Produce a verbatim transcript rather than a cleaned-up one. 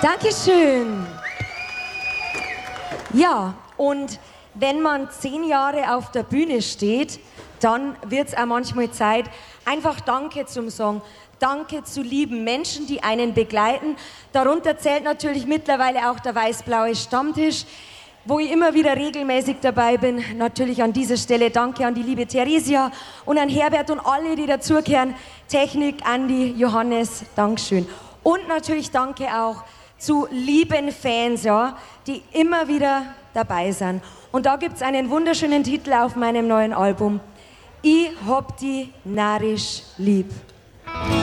Dankeschön. Ja, und wenn man zehn Jahre auf der Bühne steht, dann wird es auch manchmal Zeit, einfach Danke zum Song. Danke zu lieben Menschen, die einen begleiten. Darunter zählt natürlich mittlerweile auch der weiß-blaue Stammtisch, wo ich immer wieder regelmäßig dabei bin. Natürlich an dieser Stelle danke an die liebe Theresia und an Herbert und alle, die dazugehören. Technik, Andi, Johannes, Dankeschön. Und natürlich danke auch zu lieben Fans, ja, die immer wieder dabei sind. Und da gibt es einen wunderschönen Titel auf meinem neuen Album. Ich hab die narrisch lieb.